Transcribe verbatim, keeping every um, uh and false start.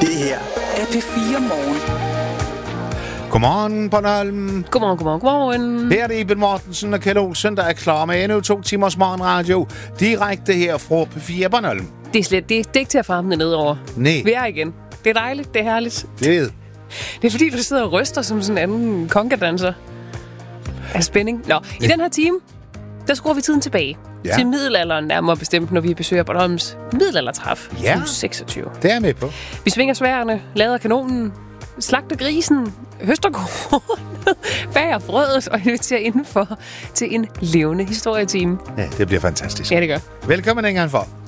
Det her er P fire Morgen. Godmorgen, Bornholm. Godmorgen, godmorgen, godmorgen. Her er det Iben Mortensen og Kjeld Olsen, der er klar med endnu to timers morgenradio. Direkte her fra P fire Bornholm. Det er slet det, det er ikke til at famle nedover. Nej. Vi er igen. Det er dejligt, det er herligt. Det er Det er fordi, du sidder og ryster som sådan en anden konkadanser. Af spænding. Nå, i Ja. den her time, der skruer vi tiden tilbage. Ja. Til middelalderen, nærmere bestemt, når vi besøger Bornholms middelaldertræf. Ja. uge seksogtyve. det er jeg med på. Vi svinger sværene, lader kanonen, slagter grisen, høster kornet, bager brødet og inviterer indenfor til en levende historietime. Ja, det bliver fantastisk. Ja, det gør. Velkommen en gang for.